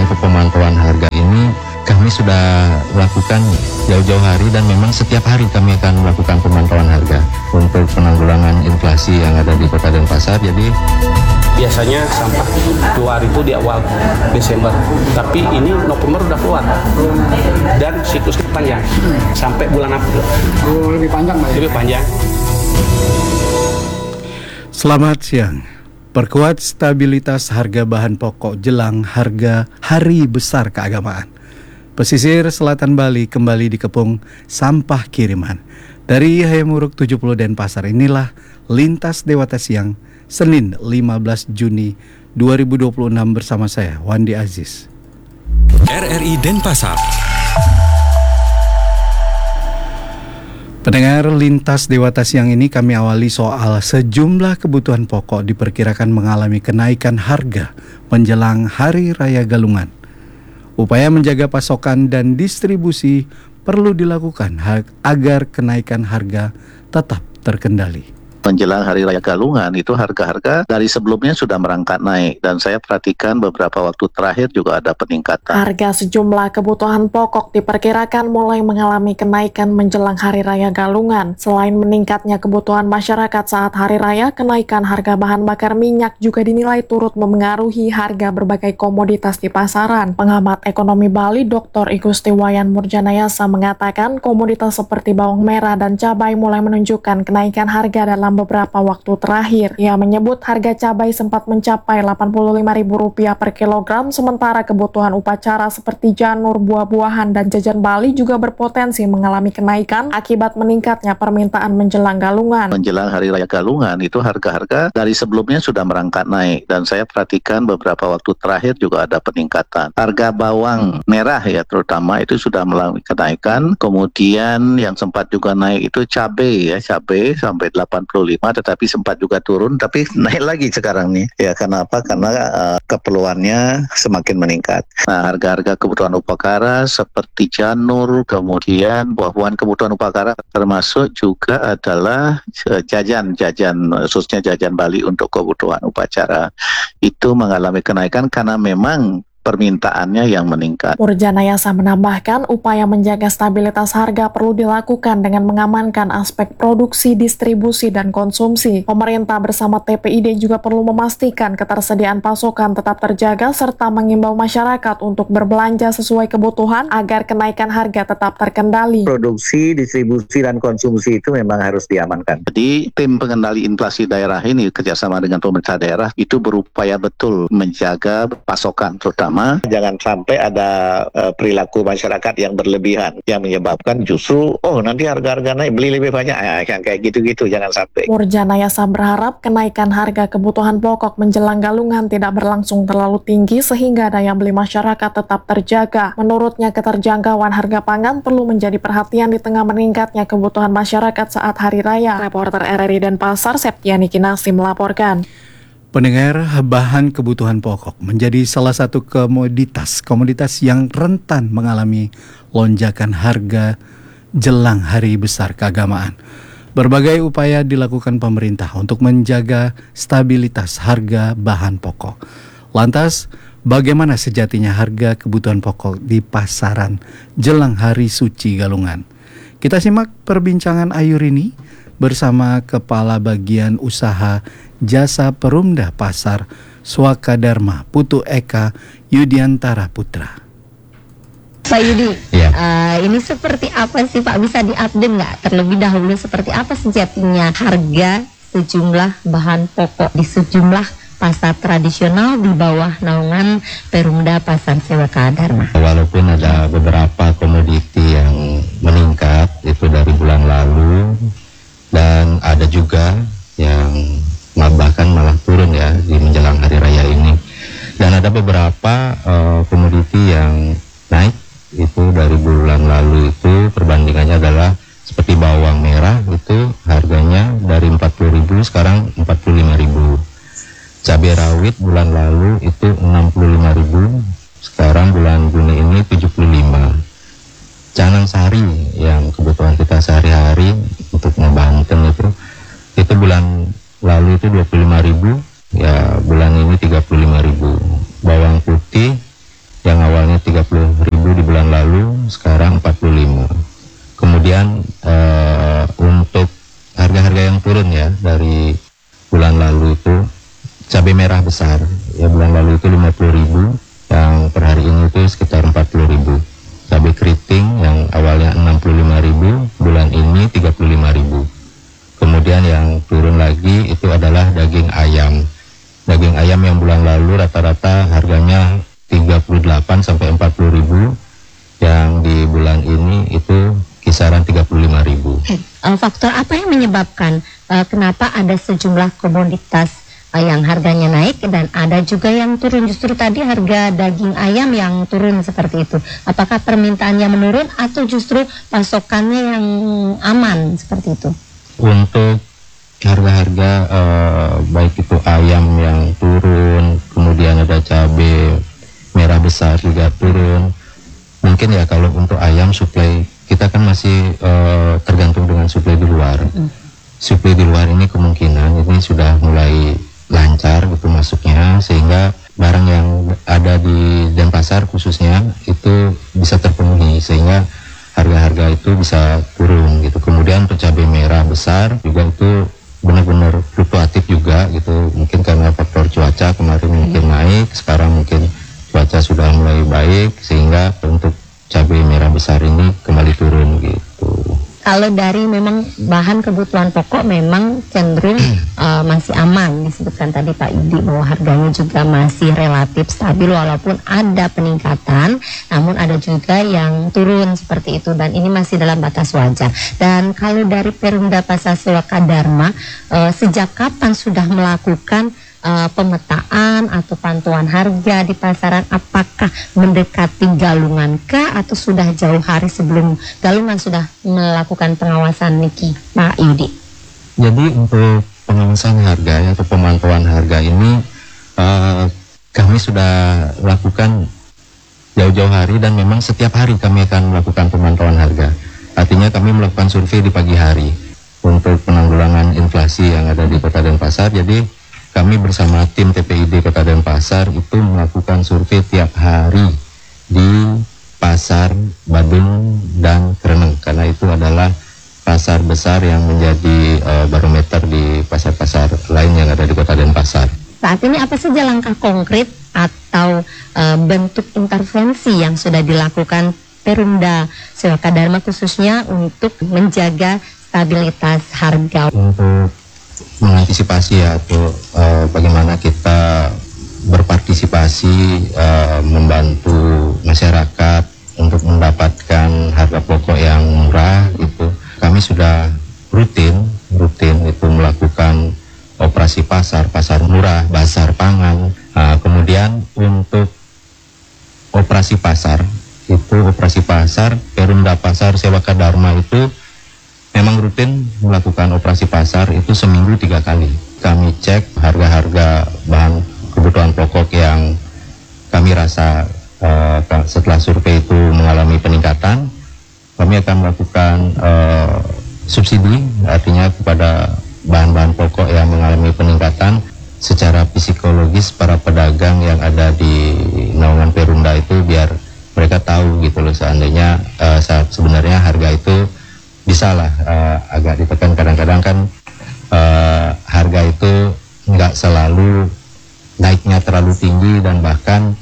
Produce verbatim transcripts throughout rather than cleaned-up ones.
untuk pemantauan harga ini kami sudah lakukan jauh-jauh hari dan memang setiap hari kami akan melakukan pemantauan harga untuk penanggulangan inflasi yang ada di Kota Denpasar. Jadi biasanya sampah keluar itu di awal Desember, tapi ini November udah keluar dan siklusnya panjang sampai bulan April. Oh, lebih panjang, Pak. Lebih panjang. Selamat siang. Perkuat stabilitas harga bahan pokok jelang harga Hari Besar Keagamaan. Pesisir selatan Bali kembali dikepung sampah kiriman. Dari Hayamuruk tujuh puluh Denpasar inilah Lintas Dewata Siang, Senin lima belas Juni dua ribu dua puluh enam bersama saya, Wandi Aziz. R R I Denpasar. Pendengar Lintas Dewata Siang ini kami awali soal sejumlah kebutuhan pokok diperkirakan mengalami kenaikan harga menjelang Hari Raya Galungan. Upaya menjaga pasokan dan distribusi perlu dilakukan agar kenaikan harga tetap terkendali. Menjelang Hari Raya Galungan itu harga-harga dari sebelumnya sudah merangkak naik dan saya perhatikan beberapa waktu terakhir juga ada peningkatan. Harga sejumlah kebutuhan pokok diperkirakan mulai mengalami kenaikan menjelang Hari Raya Galungan. Selain meningkatnya kebutuhan masyarakat saat Hari Raya, kenaikan harga bahan bakar minyak juga dinilai turut memengaruhi harga berbagai komoditas di pasaran. Pengamat ekonomi Bali, Doktor Igusti Wayan Murjanayasa mengatakan komoditas seperti bawang merah dan cabai mulai menunjukkan kenaikan harga dalam beberapa waktu terakhir. Ia menyebut harga cabai sempat mencapai delapan puluh lima ribu rupiah per kilogram, sementara kebutuhan upacara seperti janur, buah-buahan, dan jajan Bali juga berpotensi mengalami kenaikan akibat meningkatnya permintaan menjelang Galungan. Menjelang Hari Raya Galungan itu harga-harga dari sebelumnya sudah merangkak naik dan saya perhatikan beberapa waktu terakhir juga ada peningkatan. Harga bawang merah ya terutama itu sudah mengalami kenaikan, kemudian yang sempat juga naik itu cabai ya, cabai sampai delapan puluh lima tetapi sempat juga turun tapi naik lagi sekarang nih ya. Kenapa? Karena uh, keperluannya semakin meningkat. Nah, harga-harga kebutuhan upacara seperti janur, kemudian buah-buahan kebutuhan upacara termasuk juga adalah uh, jajan-jajan khususnya jajan Bali untuk kebutuhan upacara itu mengalami kenaikan karena memang permintaannya yang meningkat. Murjanayasa menambahkan upaya menjaga stabilitas harga perlu dilakukan dengan mengamankan aspek produksi, distribusi, dan konsumsi. Pemerintah bersama T P I D juga perlu memastikan ketersediaan pasokan tetap terjaga serta mengimbau masyarakat untuk berbelanja sesuai kebutuhan agar kenaikan harga tetap terkendali. Produksi, distribusi, dan konsumsi itu memang harus diamankan. Jadi tim pengendali inflasi daerah ini kerjasama dengan pemerintah daerah itu berupaya betul menjaga pasokan terutama. Jangan sampai ada uh, perilaku masyarakat yang berlebihan yang menyebabkan justru oh nanti harga-harga naik beli lebih banyak ya, kayak gitu-gitu jangan sampai. Murjanayasa berharap kenaikan harga kebutuhan pokok menjelang Galungan tidak berlangsung terlalu tinggi sehingga daya beli masyarakat tetap terjaga. Menurutnya keterjangkauan harga pangan perlu menjadi perhatian di tengah meningkatnya kebutuhan masyarakat saat Hari Raya. Reporter R R I Denpasar Septiani Kinasi melaporkan. Pendengar, bahan kebutuhan pokok menjadi salah satu komoditas komoditas yang rentan mengalami lonjakan harga jelang Hari Besar Keagamaan. Berbagai upaya dilakukan pemerintah untuk menjaga stabilitas harga bahan pokok. Lantas, bagaimana sejatinya harga kebutuhan pokok di pasaran jelang Hari Suci Galungan? Kita simak perbincangan Ayu Rini bersama Kepala Bagian Usaha Jasa Perumda Pasar Swakadharma Putu Eka Yudiantara Putra. Pak Yudi, ya. uh, ini seperti apa sih Pak? Bisa diupdate nggak terlebih dahulu seperti apa sejatinya harga sejumlah bahan pokok di sejumlah pasar tradisional di bawah naungan Perumda Pasar Swakadharma? Walaupun ada beberapa komoditi yang meningkat itu dari bulan lalu dan ada juga yang bahkan malah turun ya di menjelang Hari Raya ini, dan ada beberapa uh, komoditi yang naik itu dari bulan lalu itu perbandingannya adalah seperti bawang merah itu harganya dari empat puluh ribu sekarang empat puluh lima ribu, cabai rawit bulan lalu itu enam puluh lima ribu sekarang bulan Juni ini tujuh puluh lima, canang sari yang kebutuhan kita sehari-hari untuk ngebanten itu itu bulan lalu itu dua puluh lima ribu, ya bulan ini tiga puluh lima ribu. Bawang putih yang kenapa ada sejumlah komoditas yang harganya naik dan ada juga yang turun. Justru tadi harga daging ayam yang turun seperti itu. Apakah permintaannya menurun atau justru pasokannya yang aman seperti itu? Untuk harga-harga eh, baik itu ayam yang turun, kemudian ada cabai merah besar juga turun. Mungkin ya kalau untuk ayam suplai kita kan masih eh, tergantung dengan suplai di luar. Mm. Suplai di luar ini kemungkinan ini sudah mulai lancar gitu masuknya, sehingga barang yang ada di Denpasar khususnya itu bisa terpenuhi, sehingga harga-harga itu bisa turun gitu. Kemudian untuk cabai merah besar juga itu benar-benar fluktuatif juga gitu, mungkin karena faktor cuaca kemarin mungkin naik, sekarang mungkin cuaca sudah mulai baik, sehingga untuk cabai merah besar ini kembali turun gitu. Kalau dari memang bahan kebutuhan pokok memang cenderung uh, masih aman, disebutkan tadi Pak Yudi bahwa harganya juga masih relatif stabil walaupun ada peningkatan, namun ada juga yang turun seperti itu dan ini masih dalam batas wajar. Dan kalau dari Perumda Pasar Sewaka Dharma, uh, sejak kapan sudah melakukan Uh, pemetaan atau pantauan harga di pasaran? Apakah mendekati galungan kah atau sudah jauh hari sebelum galungan sudah melakukan pengawasan Niki, Pak Yudi? Jadi untuk pengawasan harga atau pemantauan harga ini uh, kami sudah lakukan jauh-jauh hari dan memang setiap hari kami akan melakukan pemantauan harga. Artinya kami melakukan survei di pagi hari untuk penanggulangan inflasi yang ada di Kota Denpasar. Jadi kami bersama tim T P I D Kota Denpasar itu melakukan survei tiap hari di pasar Badung dan Kreneng, karena itu adalah pasar besar yang menjadi uh, barometer di pasar-pasar lain yang ada di Kota Denpasar. Saat ini apa saja langkah konkret atau uh, bentuk intervensi yang sudah dilakukan Perumda Sewaka Dharma khususnya untuk menjaga stabilitas harga? Untuk mengantisipasi atau uh, bagaimana kita berpartisipasi uh, membantu masyarakat untuk mendapatkan harga pokok yang murah itu, kami sudah rutin rutin itu melakukan operasi pasar pasar murah, pasar pangan. Uh, kemudian untuk operasi pasar itu operasi pasar Perumda Pasar Sewaka Dharma itu memang rutin melakukan operasi pasar itu seminggu tiga kali. Kami cek harga-harga bahan kebutuhan pokok yang kami rasa uh, setelah survei itu mengalami peningkatan. Kami akan melakukan uh, subsidi, artinya kepada bahan-bahan pokok yang mengalami peningkatan. Secara psikologis para pedagang yang ada di naungan Perumda itu biar mereka tahu gitu loh, seandainya uh, saat sebenarnya harga itu bisa lah uh, agak ditekan. Kadang-kadang kan uh, harga itu nggak selalu naiknya terlalu tinggi dan bahkan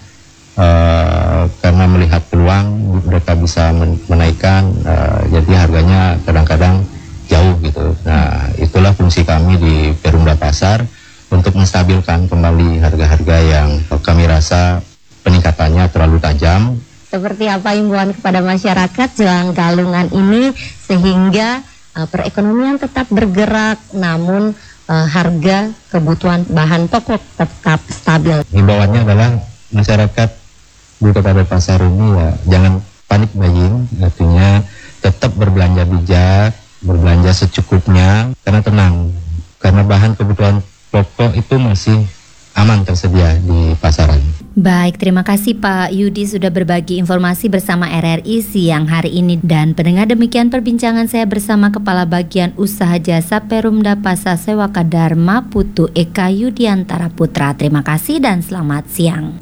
uh, karena melihat peluang mereka bisa men- menaikkan uh, jadi harganya kadang-kadang jauh gitu. Nah itulah fungsi kami di Perumda Pasar untuk menstabilkan kembali harga-harga yang kami rasa peningkatannya terlalu tajam. Seperti apa himbauan kepada masyarakat jelang galungan ini sehingga uh, perekonomian tetap bergerak namun uh, harga kebutuhan bahan pokok tetap stabil. Himbauannya adalah masyarakat di Kota Denpasar ini ya jangan panik buying, artinya tetap berbelanja bijak, berbelanja secukupnya karena tenang, karena bahan kebutuhan pokok itu masih aman tersedia di pasaran. Baik, terima kasih Pak Yudi sudah berbagi informasi bersama R R I siang hari ini. Dan pendengar, demikian perbincangan saya bersama Kepala Bagian Usaha Jasa Perumda Pasar Sewaka Dharma Putu Eka Yudiantara Putra. Terima kasih dan selamat siang.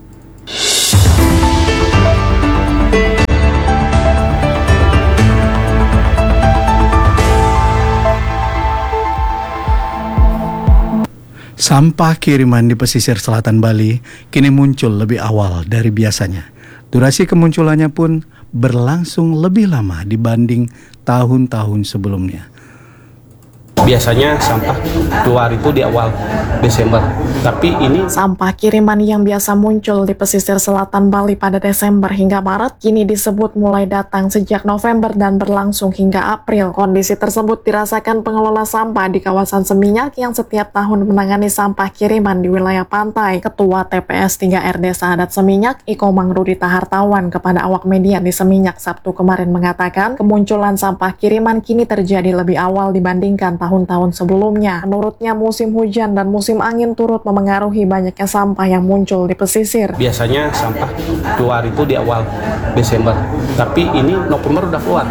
Sampah kiriman di pesisir selatan Bali kini muncul lebih awal dari biasanya. Durasi kemunculannya pun berlangsung lebih lama dibanding tahun-tahun sebelumnya. Biasanya sampah keluar itu di awal Desember, tapi ini sampah kiriman yang biasa muncul di pesisir selatan Bali pada Desember hingga Maret kini disebut mulai datang sejak November dan berlangsung hingga April. Kondisi tersebut dirasakan pengelola sampah di kawasan Seminyak yang setiap tahun menangani sampah kiriman di wilayah pantai. Ketua T P S tiga R D Sahadat Seminyak, Ikomang Rudita Hartawan, kepada awak media di Seminyak Sabtu kemarin mengatakan kemunculan sampah kiriman kini terjadi lebih awal dibandingkan tahun-tahun sebelumnya. Menurutnya musim hujan dan musim angin turut memengaruhi banyaknya sampah yang muncul di pesisir. Biasanya sampah keluar itu di awal Desember, tapi ini November udah keluar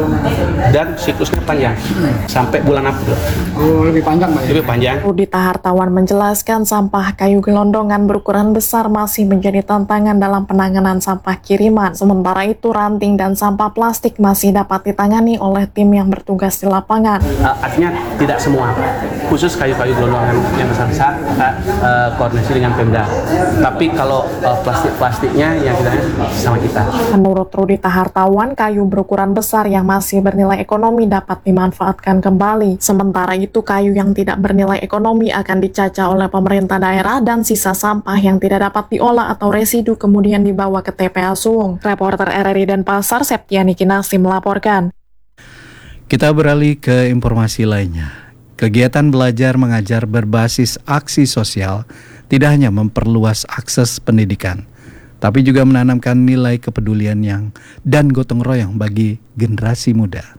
dan siklusnya panjang sampai bulan April. Oh, lebih panjang, Mbak? Lebih panjang. Rudita Hartawan menjelaskan sampah kayu gelondongan berukuran besar masih menjadi tantangan dalam penanganan sampah kiriman. Sementara itu ranting dan sampah plastik masih dapat ditangani oleh tim yang bertugas di lapangan. Uh, artinya tidak semua, khusus kayu-kayu gelondongan yang besar-besar kita uh, koordinasi dengan Pemda. Tapi kalau uh, plastik-plastiknya yang kita sama kita. Menurut Rudita Hartawan, kayu berukuran besar yang masih bernilai ekonomi dapat dimanfaatkan kembali. Sementara itu kayu yang tidak bernilai ekonomi akan dicacah oleh pemerintah daerah dan sisa sampah yang tidak dapat diolah atau residu kemudian dibawa ke T P A Suwung. Reporter R R I Denpasar, Septiani Kinasi melaporkan. Kita beralih ke informasi lainnya. Kegiatan belajar mengajar berbasis aksi sosial tidak hanya memperluas akses pendidikan, tapi juga menanamkan nilai kepedulian yang dan gotong royong bagi generasi muda.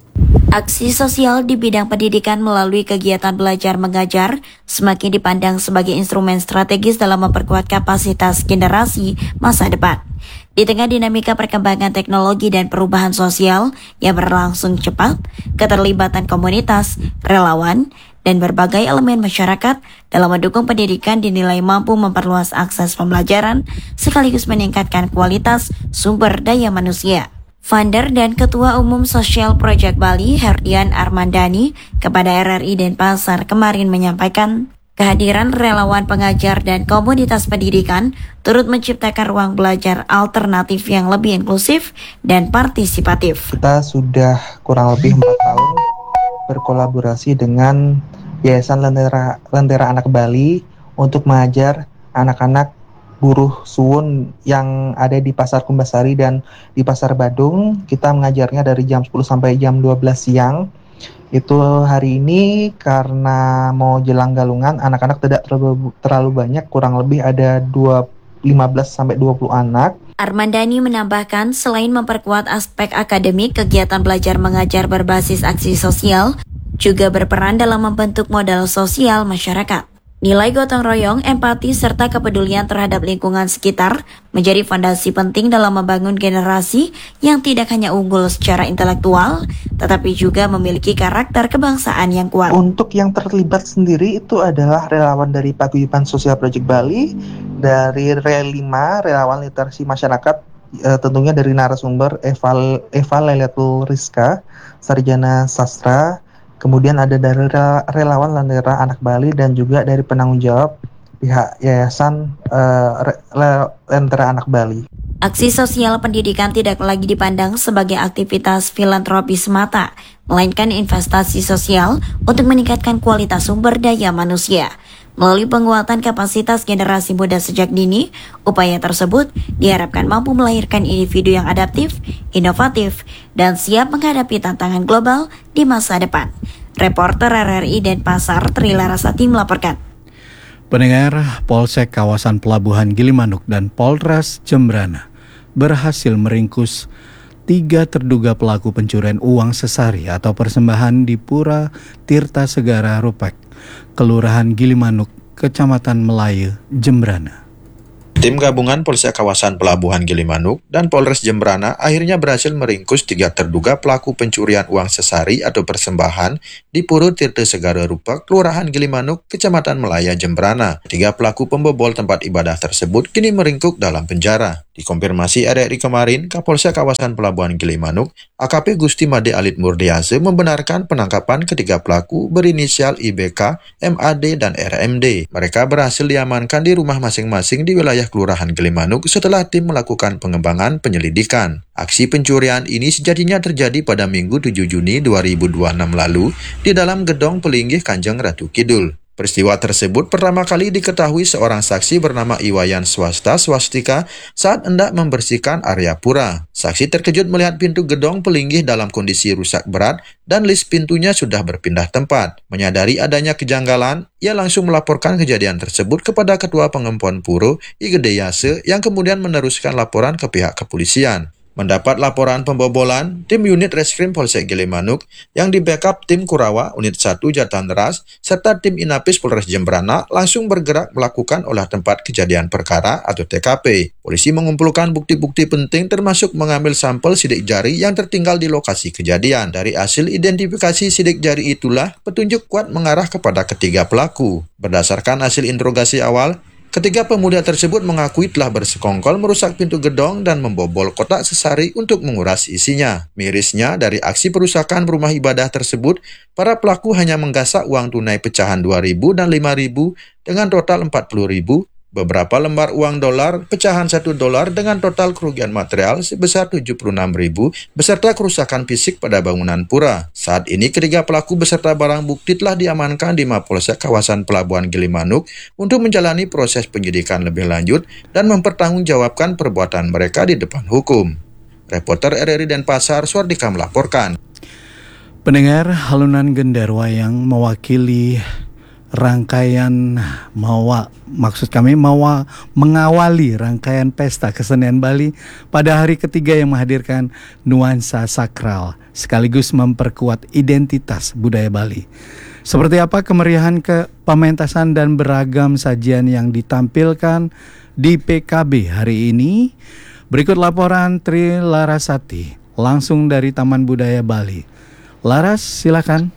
Aksi sosial di bidang pendidikan melalui kegiatan belajar mengajar semakin dipandang sebagai instrumen strategis dalam memperkuat kapasitas generasi masa depan. Di tengah dinamika perkembangan teknologi dan perubahan sosial yang berlangsung cepat, keterlibatan komunitas, relawan, dan berbagai elemen masyarakat dalam mendukung pendidikan dinilai mampu memperluas akses pembelajaran sekaligus meningkatkan kualitas sumber daya manusia. Founder dan Ketua Umum Social Project Bali, Herdian Armandani, kepada R R I Denpasar kemarin menyampaikan kehadiran relawan pengajar dan komunitas pendidikan turut menciptakan ruang belajar alternatif yang lebih inklusif dan partisipatif. Kita sudah kurang lebih empat tahun berkolaborasi dengan Yayasan Lentera, Lentera Anak Bali untuk mengajar anak-anak buruh suwun yang ada di Pasar Kumbasari dan di Pasar Badung. Kita mengajarnya dari jam sepuluh sampai jam dua belas siang. Itu hari ini karena mau jelang galungan, anak-anak tidak terlalu, terlalu banyak, kurang lebih ada lima belas sampai dua puluh anak. Armandani menambahkan selain memperkuat aspek akademik, kegiatan belajar mengajar berbasis aksi sosial juga berperan dalam membentuk modal sosial masyarakat. Nilai gotong royong, empati, serta kepedulian terhadap lingkungan sekitar menjadi fondasi penting dalam membangun generasi yang tidak hanya unggul secara intelektual, tetapi juga memiliki karakter kebangsaan yang kuat. Untuk yang terlibat sendiri itu adalah relawan dari Paguyuban Sosial Project Bali, dari Rel lima, relawan literasi masyarakat, e, tentunya dari narasumber Eva, Eva Lailatul Rizka, sarjana sastra. Kemudian ada dari relawan Lentera Anak Bali dan juga dari penanggung jawab pihak Yayasan uh, Lentera Anak Bali. Aksi sosial pendidikan tidak lagi dipandang sebagai aktivitas filantropi semata, melainkan investasi sosial untuk meningkatkan kualitas sumber daya manusia. Melalui penguatan kapasitas generasi muda sejak dini, upaya tersebut diharapkan mampu melahirkan individu yang adaptif, inovatif, dan siap menghadapi tantangan global di masa depan. Reporter R R I Denpasar, Tri Larasati melaporkan. Pendengar, Polsek kawasan Pelabuhan Gilimanuk dan Polres Jembrana berhasil meringkus tiga terduga pelaku pencurian uang sesari atau persembahan di Pura Tirta Segara Rupek, Kelurahan Gilimanuk, Kecamatan Melayu, Jembrana. Tim gabungan Polsek kawasan Pelabuhan Gilimanuk dan Polres Jembrana akhirnya berhasil meringkus tiga terduga pelaku pencurian uang sesari atau persembahan di Pura Tirta Segara Rupek, Kelurahan Gilimanuk, Kecamatan Melaya, Jembrana. Tiga pelaku pembobol tempat ibadah tersebut kini meringkuk dalam penjara. Dikonfirmasi R R I kemarin, Kapolsek kawasan Pelabuhan Gilimanuk, A K P Gusti Made Alit Murdiase membenarkan penangkapan ketiga pelaku berinisial I B K, M A D, dan R M D. Mereka berhasil diamankan di rumah masing-masing di wilayah Kelurahan Gilimanuk setelah tim melakukan pengembangan penyelidikan. Aksi pencurian ini sejatinya terjadi pada Minggu tujuh Juni dua ribu dua puluh enam lalu di dalam gedong Pelinggih Kanjeng Ratu Kidul. Peristiwa tersebut pertama kali diketahui seorang saksi bernama Iwayan Swasta Swastika saat hendak membersihkan area pura. Saksi terkejut melihat pintu gedong Pelinggih dalam kondisi rusak berat dan list pintunya sudah berpindah tempat. Menyadari adanya kejanggalan, ia langsung melaporkan kejadian tersebut kepada Ketua Pengempon Puro, I Gede Yase, yang kemudian meneruskan laporan ke pihak kepolisian. Mendapat laporan pembobolan, tim unit Reskrim Polsek Gilimanuk yang di-backup tim Kurawa Unit satu Jatan Ras serta tim Inapis Polres Jembrana langsung bergerak melakukan olah tempat kejadian perkara atau T K P. Polisi mengumpulkan bukti-bukti penting termasuk mengambil sampel sidik jari yang tertinggal di lokasi kejadian. Dari hasil identifikasi sidik jari itulah petunjuk kuat mengarah kepada ketiga pelaku. Berdasarkan hasil interogasi awal, ketiga pemuda tersebut mengakui telah bersekongkol merusak pintu gedong dan membobol kotak sesari untuk menguras isinya. Mirisnya, dari aksi perusakan rumah ibadah tersebut, para pelaku hanya menggasak uang tunai pecahan dua ribu dan lima ribu dengan total empat puluh ribu, beberapa lembar uang dolar pecahan satu dolar dengan total kerugian material sebesar tujuh puluh enam ribu beserta kerusakan fisik pada bangunan pura. Saat ini ketiga pelaku beserta barang bukti telah diamankan di Mapolsek kawasan Pelabuhan Gilimanuk untuk menjalani proses penyidikan lebih lanjut dan mempertanggungjawabkan perbuatan mereka di depan hukum. Reporter R R I Denpasar, Swardika melaporkan. Pendengar, halunan genderwayang mewakili rangkaian mawa maksud kami mawa mengawali rangkaian pesta kesenian Bali pada hari ketiga yang menghadirkan nuansa sakral sekaligus memperkuat identitas budaya Bali. Seperti apa kemeriahan ke pementasan dan beragam sajian yang ditampilkan di P K B hari ini? Berikut laporan Tri Larasati langsung dari Taman Budaya Bali. Laras, silakan.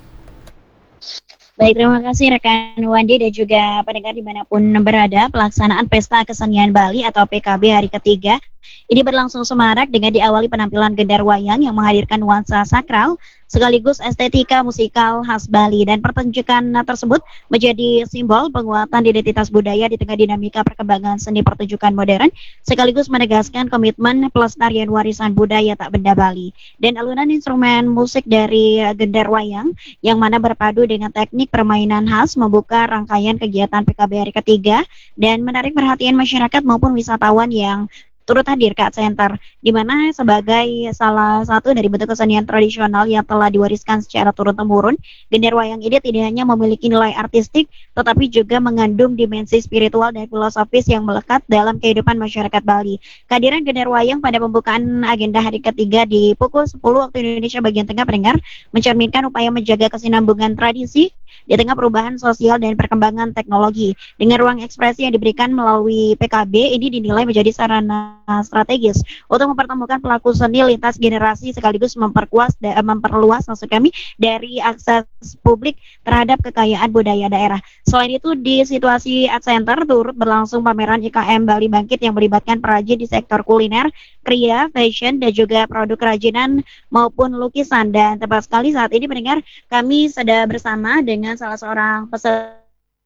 Baik, terima kasih rekan Wandi dan juga pendengar dimanapun berada. Pelaksanaan Pesta Kesenian Bali atau P K B hari ketiga ini berlangsung semarak dengan diawali penampilan gendar wayang yang menghadirkan nuansa sakral sekaligus estetika musikal khas Bali, dan pertunjukan tersebut menjadi simbol penguatan identitas budaya di tengah dinamika perkembangan seni pertunjukan modern sekaligus menegaskan komitmen pelestarian warisan budaya tak benda Bali. Dan alunan instrumen musik dari gendar wayang yang mana berpadu dengan teknik permainan khas membuka rangkaian kegiatan P K B hari ketiga dan menarik perhatian masyarakat maupun wisatawan yang turut hadir ke Art Center, di mana sebagai salah satu dari bentuk kesenian tradisional yang telah diwariskan secara turun-temurun, gendar wayang ini tidak hanya memiliki nilai artistik, tetapi juga mengandung dimensi spiritual dan filosofis yang melekat dalam kehidupan masyarakat Bali. Kehadiran gendar wayang pada pembukaan agenda hari ketiga di pukul sepuluh waktu Indonesia bagian tengah pendengar mencerminkan upaya menjaga kesinambungan tradisi di tengah perubahan sosial dan perkembangan teknologi. Dengan ruang ekspresi yang diberikan melalui P K B ini dinilai menjadi sarana strategis untuk mempertemukan pelaku seni lintas generasi sekaligus memperkuas da- memperluas maksud kami dari akses publik terhadap kekayaan budaya daerah. Selain itu, di situasi Art Center turut berlangsung pameran I K M Bali Bangkit yang melibatkan perajin di sektor kuliner, kria, fashion, dan juga produk kerajinan maupun lukisan. Dan tepat sekali saat ini pendengar, kami sedang bersama dengan salah seorang peserta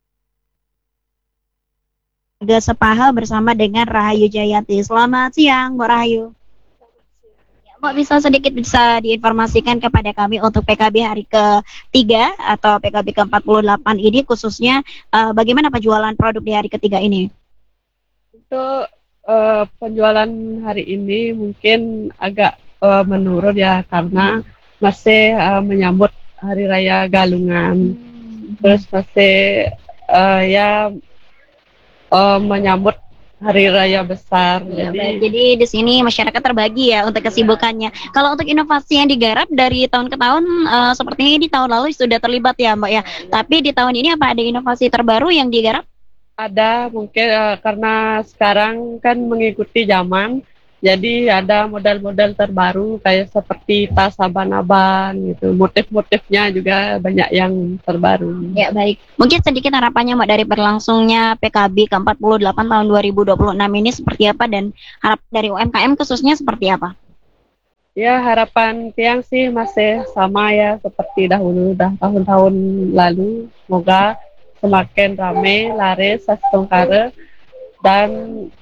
Sepaha bersama dengan Rahayu Jayanti. Selamat siang, Mbak Rahayu. Ya, Mbak, bisa sedikit bisa diinformasikan kepada kami untuk P K B hari ketiga atau P K B ke empat puluh delapan ini khususnya uh, bagaimana penjualan produk di hari ketiga ini? Untuk uh, penjualan hari ini mungkin agak uh, menurun ya, karena masih uh, menyambut Hari Raya Galungan. Hmm. Terus masih uh, ya Uh, menyambut hari raya besar. Ya, jadi, baik. Jadi di sini masyarakat terbagi ya untuk kesibukannya. Kalau untuk inovasi yang digarap dari tahun ke tahun uh, sepertinya di tahun lalu sudah terlibat ya, Mbak ya. Tapi di tahun ini apa ada inovasi terbaru yang digarap? Ada mungkin uh, karena sekarang kan mengikuti zaman. Jadi ada model-model terbaru kayak seperti tas aban-aban gitu. Motif-motifnya juga banyak yang terbaru. Ya, baik. Mungkin sedikit harapannya Mbak dari berlangsungnya P K B ke empat puluh delapan tahun dua ribu dua puluh enam ini seperti apa, dan harap dari U M K M khususnya seperti apa? Ya, harapan Tiang sih masih sama ya seperti dahulu dah tahun-tahun lalu. Semoga semakin ramai, laris, sastongkara, dan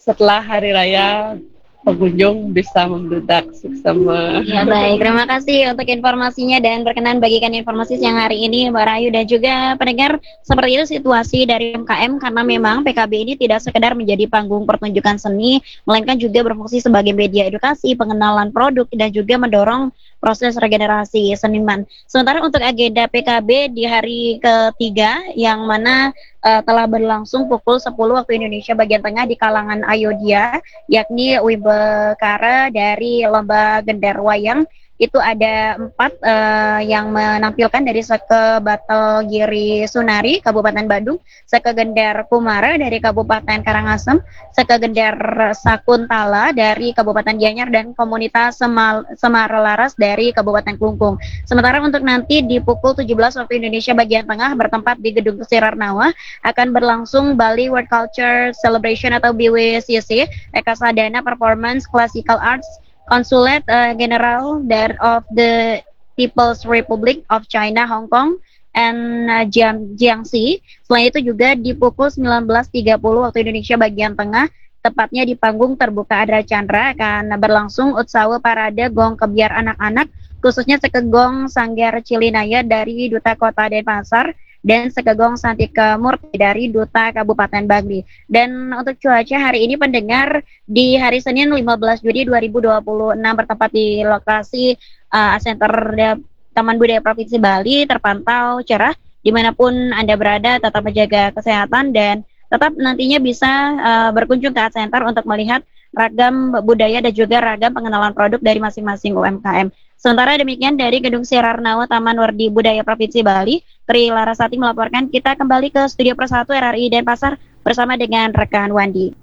setelah hari raya pengunjung bisa membludak sama. Ya baik, terima kasih untuk informasinya dan berkenan bagikan informasi siang hari ini Mbak Rayu dan juga pendengar. Seperti itu situasi dari M K M karena memang P K B ini tidak sekedar menjadi panggung pertunjukan seni, melainkan juga berfungsi sebagai media edukasi, pengenalan produk dan juga mendorong proses regenerasi seniman. Sementara untuk agenda P K B di hari ketiga yang mana uh, telah berlangsung pukul sepuluh waktu Indonesia bagian tengah di kalangan Ayodhya, yakni Wibekara dari lomba Gendar Wayang. Itu ada empat uh, yang menampilkan dari Seke Batel Giri Sunari, Kabupaten Bandung, Seke Gendar Kumara dari Kabupaten Karangasem, Seke Gendar Sakuntala dari Kabupaten Gianyar, dan Komunitas Semal, Semaralaras dari Kabupaten Klungkung. Sementara untuk nanti di pukul tujuh belas waktu Indonesia bagian tengah bertempat di Gedung Sirarnawa akan berlangsung Bali World Culture Celebration atau B W C C, Ekasadana Performance Classical Arts Consulate uh, General there of the People's Republic of China, Hong Kong, and uh, Jiang, Jiangxi. Selain itu juga di pukul sembilan belas tiga puluh waktu Indonesia bagian tengah, tepatnya di panggung terbuka Adra Chandra, akan berlangsung Utsawa Parade Gong Kebiar Anak-anak, khususnya Sekegong Sanggar Cilinaya dari Duta Kota Denpasar dan Sekegong Santika Murti dari Duta Kabupaten Bangli. Dan untuk cuaca hari ini pendengar, di hari Senin lima belas Juli dua ribu dua puluh enam bertempat di lokasi uh, Center Taman Budaya Provinsi Bali terpantau cerah. Dimanapun Anda berada tetap menjaga kesehatan dan tetap nantinya bisa uh, berkunjung ke Art Center untuk melihat ragam budaya dan juga ragam pengenalan produk dari masing-masing U M K M. Sementara demikian dari Gedung Sirarnawa Taman Wardi Budaya Provinsi Bali, Tri Larasati melaporkan. Kita kembali ke Studio Persatu R R I Denpasar bersama dengan rekan Wandi.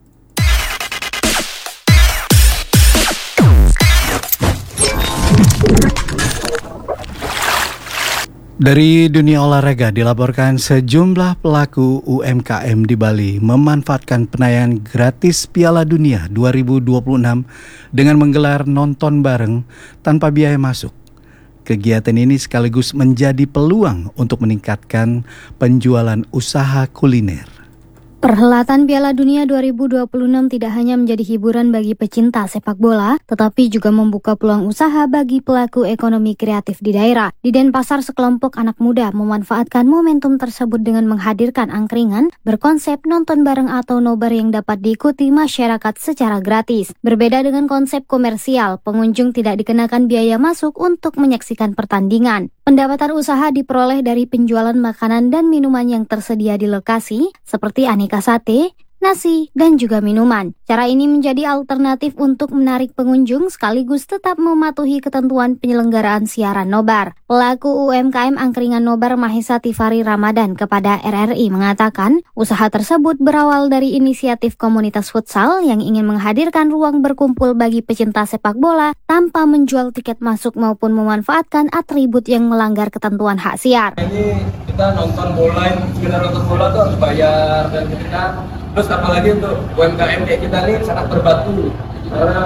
Dari dunia olahraga dilaporkan sejumlah pelaku U M K M di Bali memanfaatkan penayangan gratis Piala Dunia dua ribu dua puluh enam dengan menggelar nonton bareng tanpa biaya masuk. Kegiatan ini sekaligus menjadi peluang untuk meningkatkan penjualan usaha kuliner. Perhelatan Piala Dunia dua ribu dua puluh enam tidak hanya menjadi hiburan bagi pecinta sepak bola, tetapi juga membuka peluang usaha bagi pelaku ekonomi kreatif di daerah. Di Denpasar, sekelompok anak muda memanfaatkan momentum tersebut dengan menghadirkan angkringan berkonsep nonton bareng atau nobar yang dapat diikuti masyarakat secara gratis. Berbeda dengan konsep komersial, pengunjung tidak dikenakan biaya masuk untuk menyaksikan pertandingan. Pendapatan usaha diperoleh dari penjualan makanan dan minuman yang tersedia di lokasi, seperti aneka sate, nasi, dan juga minuman. Cara ini menjadi alternatif untuk menarik pengunjung sekaligus tetap mematuhi ketentuan penyelenggaraan siaran nobar. Pelaku U M K M angkringan nobar Mahesa Tifari Ramadan kepada R R I mengatakan, usaha tersebut berawal dari inisiatif komunitas futsal yang ingin menghadirkan ruang berkumpul bagi pecinta sepak bola tanpa menjual tiket masuk maupun memanfaatkan atribut yang melanggar ketentuan hak siar. Ini kita nonton bola, kita nonton bola tuh harus bayar, dan kita terus apalagi untuk U M K M kayak kita nih sangat berbatu karena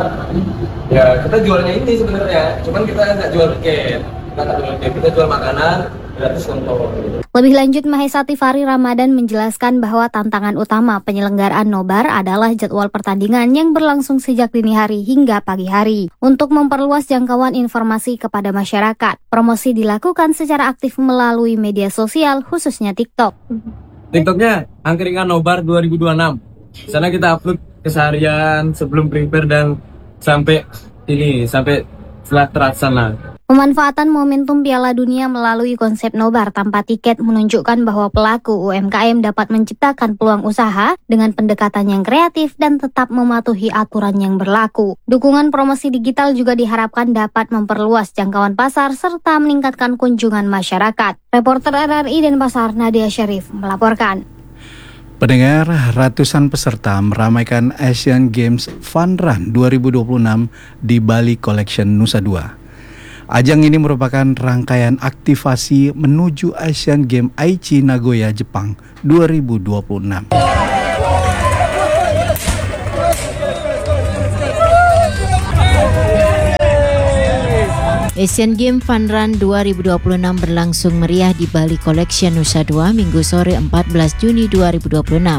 ya kita jualnya ini sebenarnya, cuman kita nggak jual tiket, kita nggak jual tiket, kita jual makanan gratis nonton. Lebih lanjut, Mahesa Tifari Ramadan menjelaskan bahwa tantangan utama penyelenggaraan nobar adalah jadwal pertandingan yang berlangsung sejak dini hari hingga pagi hari. Untuk memperluas jangkauan informasi kepada masyarakat, promosi dilakukan secara aktif melalui media sosial, khususnya TikTok. TikToknya angkringan nobar dua ribu dua puluh enam. Di sana kita upload keseharian sebelum prepare dan sampai ini sampai setelah terlaksana. Pemanfaatan momentum Piala Dunia melalui konsep nobar tanpa tiket menunjukkan bahwa pelaku U M K M dapat menciptakan peluang usaha dengan pendekatan yang kreatif dan tetap mematuhi aturan yang berlaku. Dukungan promosi digital juga diharapkan dapat memperluas jangkauan pasar serta meningkatkan kunjungan masyarakat. Reporter R R I Denpasar Nadia Syarif melaporkan. Pendengar, ratusan peserta meramaikan Asian Games Fun Run dua ribu dua puluh enam di Bali Collection Nusa Dua. Ajang ini merupakan rangkaian aktivasi menuju Asian Games Aichi Nagoya, Jepang dua ribu dua puluh enam. Asian Games Fun Run dua ribu dua puluh enam berlangsung meriah di Bali Collection Nusa Dua Minggu sore empat belas Juni dua ribu dua puluh enam.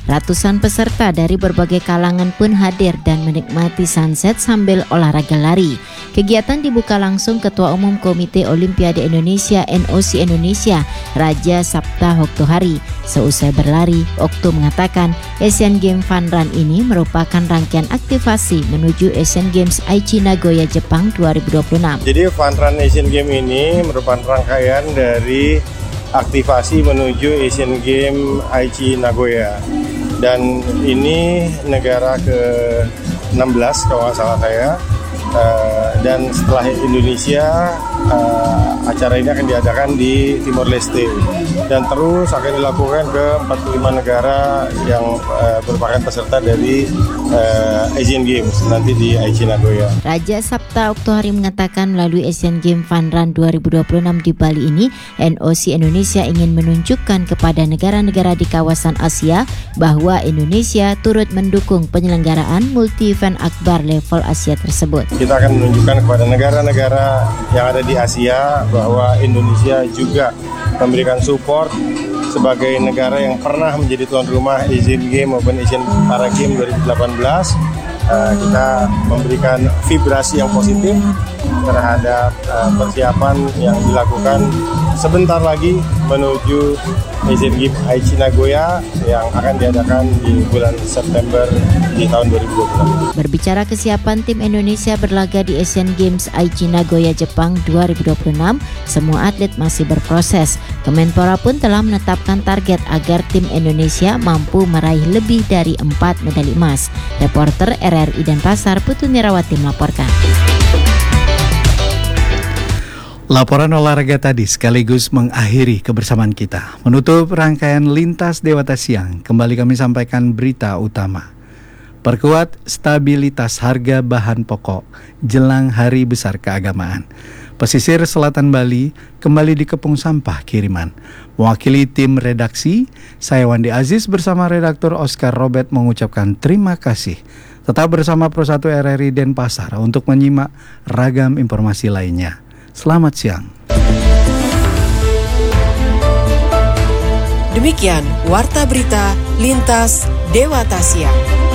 Ratusan peserta dari berbagai kalangan pun hadir dan menikmati sunset sambil olahraga lari. Kegiatan dibuka langsung Ketua Umum Komite Olimpiade Indonesia N O C Indonesia, Raja Sapta Oktohari. Seusai berlari, Okto mengatakan Asian Games Fun Run ini merupakan rangkaian aktivasi menuju Asian Games Aichi Nagoya, Jepang dua ribu dua puluh enam. Jadi Fun Run Asian Games ini merupakan rangkaian dari aktivasi menuju Asian Games Aichi Nagoya. Dan ini negara ke enam belas kalau nggak salah saya. Uh, dan setelah Indonesia, uh, acara ini akan diadakan di Timor Leste dan terus akan dilakukan ke empat puluh lima negara yang uh, merupakan peserta dari uh, Asian Games nanti di Aichi Nagoya. Raja Sapta Oktohari mengatakan melalui Asian Games Fun Run dua ribu dua puluh enam di Bali ini, N O C Indonesia ingin menunjukkan kepada negara-negara di kawasan Asia bahwa Indonesia turut mendukung penyelenggaraan multi-event akbar level Asia tersebut. Kita akan menunjukkan kepada negara-negara yang ada di Asia bahwa Indonesia juga memberikan support sebagai negara yang pernah menjadi tuan rumah Asian Games maupun Asian Para Games dua ribu delapan belas. Uh, kita memberikan vibrasi yang positif terhadap uh, persiapan yang dilakukan sebentar lagi menuju Asian Games Aichi Nagoya yang akan diadakan di bulan September di tahun dua ribu dua puluh enam. Berbicara kesiapan tim Indonesia berlaga di Asian Games Aichi Nagoya, Jepang dua ribu dua puluh enam, semua atlet masih berproses. Kemenpora pun telah menetapkan target agar tim Indonesia mampu meraih lebih dari empat medali emas. Reporter R R I Denpasar, Putu Nirawati melaporkan. Laporan olahraga tadi sekaligus mengakhiri kebersamaan kita. Menutup rangkaian Lintas Dewata Siang, kembali kami sampaikan berita utama. Perkuat stabilitas harga bahan pokok jelang Hari Besar Keagamaan. Pesisir selatan Bali kembali dikepung sampah kiriman. Mewakili tim redaksi, saya Wandi Aziz bersama redaktur Oscar Robert mengucapkan terima kasih. Tetap bersama Pro satu R R I Denpasar untuk menyimak ragam informasi lainnya. Selamat siang. Demikian Warta Berita Lintas Dewata Siang.